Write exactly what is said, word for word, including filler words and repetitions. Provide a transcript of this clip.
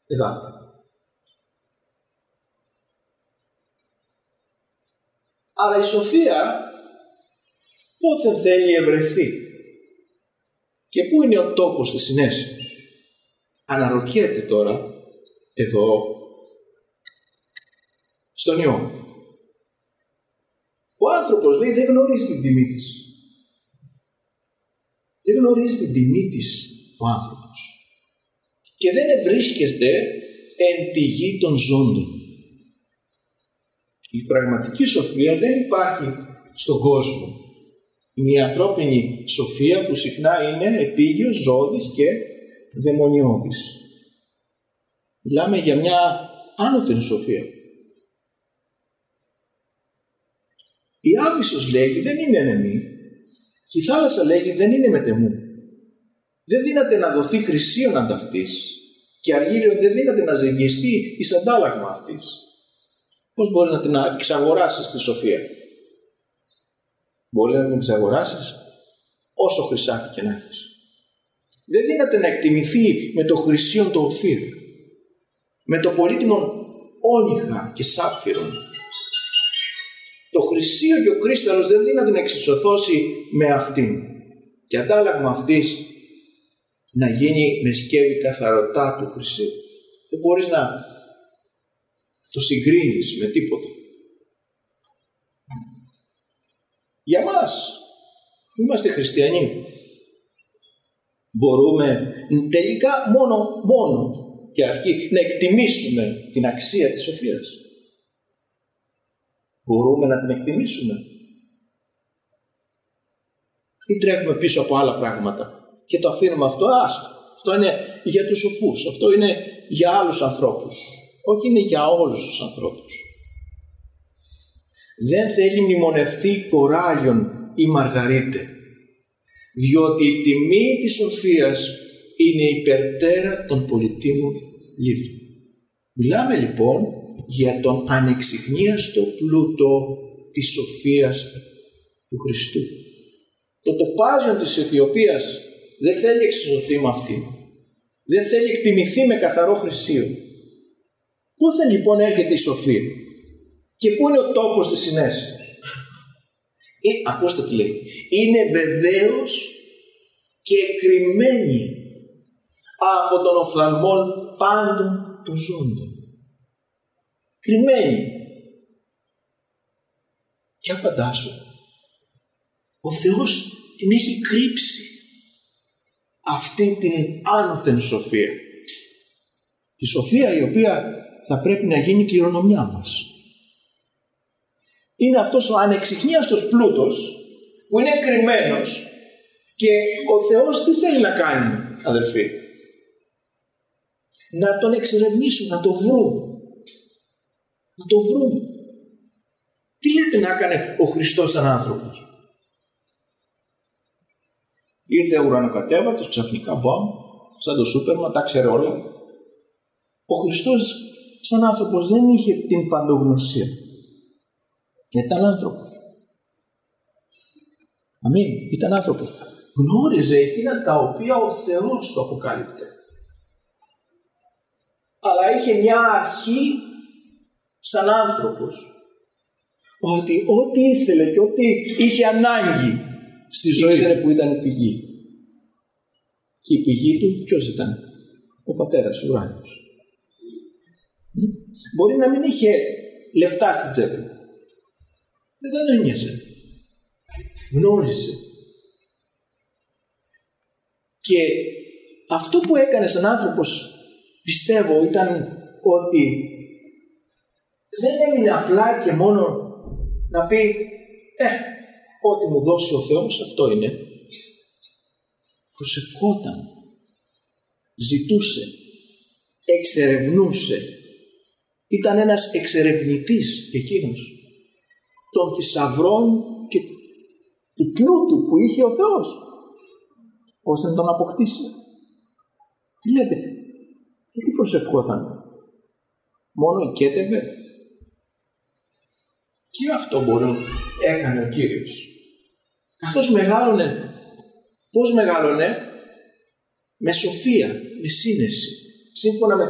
εδάφιο. Αλλά η σοφία πόθεν θέλει ευρεθεί και πού είναι ο τόπος της συνέσεως? Αναρωτιέται τώρα εδώ στον Υιό. Ο άνθρωπος, λέει, δεν γνωρίζει την τιμή της. Δεν γνωρίζει την τιμή της ο άνθρωπος. Και δεν ευρίσκεται εν τη γη των ζώντων. Η πραγματική σοφία δεν υπάρχει στον κόσμο. Είναι η ανθρώπινη σοφία που συχνά είναι επίγειος, ζώδης και δαιμονιώδης. Μιλάμε για μια άνωθεν σοφία. Η άμυσος, λέγει, δεν είναι ενεμή και η θάλασσα, λέγει, δεν είναι μετεμού. Δεν δύναται να δοθεί χρυσίον ανταυτής και αργύριον δεν δύναται να ζυγιστεί εις αντάλλαγμα αυτής. Πώς μπορείς να την εξαγοράσεις τη σοφία? Μπορείς να την εξαγοράσεις όσο χρυσάφι και να έχεις. Δεν δύναται να εκτιμηθεί με το χρυσίον το οφύρ, με το πολύτιμον όνυχα και σάπφυρον. Το χρυσίο και ο κρίσταλος δεν δύναται να εξισωθώσει με αυτήν και αντάλλαγμα αυτής να γίνει με σκεύη καθαρωτά του χρυσίου. Δεν μπορείς να το συγκρίνεις με τίποτα. Για μας, είμαστε χριστιανοί, μπορούμε τελικά μόνο, μόνο και αρχή να εκτιμήσουμε την αξία της σοφίας. Μπορούμε να την εκτιμήσουμε ή τρέχουμε πίσω από άλλα πράγματα και το αφήνουμε αυτό? Άστο. Αυτό είναι για τους σοφούς, αυτό είναι για άλλους ανθρώπους, όχι, είναι για όλους τους ανθρώπους. Δεν θέλει μνημονευθεί κοράλιον ή μαργαρίτε, διότι η τιμή της σοφίας είναι υπερτέρα των πολυτίμων λίθων. Μιλάμε λοιπόν για τον ανεξιχνίαστο πλούτο της σοφίας του Χριστού. Το τοπάζιον της Αιθιοπίας δεν θέλει εξισωθεί με αυτήν. Δεν θέλει εκτιμηθεί με καθαρό χρυσίο. Πού θα λοιπόν έρχεται η σοφία και πού είναι ο τόπος της συνέσεως? Ε, ακούστε τι λέει. Είναι βεβαίως και κρυμμένη από τον οφθαλμόν πάντων των ζώντων. Κρυμμένη. Για φαντάσου, ο Θεός την έχει κρύψει αυτή την άνωθεν σοφία. Τη σοφία η οποία θα πρέπει να γίνει κληρονομιά μας. Είναι αυτός ο ανεξιχνίαστος πλούτος που είναι κρυμμένος και ο Θεός τι θέλει να κάνει, αδελφοί? Να τον εξερευνήσουν, να το βρουν. Να το βρουν. Τι λέτε να έκανε ο Χριστός σαν άνθρωπος? Ήρθε ουρανοκατέβατος, ξαφνικά μπαμ, σαν το Σούπερμαν, τα ξέρε όλα. Ο Χριστός σαν άνθρωπος δεν είχε την παντογνωσία. Ήταν άνθρωπος. Αμήν. Ήταν άνθρωπος. Γνώριζε εκείνα τα οποία ο Θεός το αποκάλυπτε. Αλλά είχε μια αρχή σαν άνθρωπος, ότι ό,τι ήθελε και ό,τι είχε ανάγκη στη ζωή ήξερε που ήταν η πηγή. Και η πηγή του ποιος ήταν? Ο πατέρας ουράνιος. Μπορεί να μην είχε λεφτά στην τσέπη. Δεν τον ένοιαζε. Γνώριζε. Και αυτό που έκανε σαν άνθρωπος, πιστεύω, ήταν ότι δεν έμεινε απλά και μόνο να πει «Ε, ό,τι μου δώσει ο Θεός, αυτό είναι». Προσευχόταν, ζητούσε, εξερευνούσε. Ήταν ένας εξερευνητής εκείνος των θησαυρών και του πλούτου που είχε ο Θεός, ώστε να τον αποκτήσει. Τι λέτε, γιατί προσευχόταν? Μόνο οικέτευε? Και αυτό μπορεί έκανε ο Κύριος. Καθώς μεγάλωνε, πώς μεγάλωνε? Με σοφία, με σύνεση, σύμφωνα με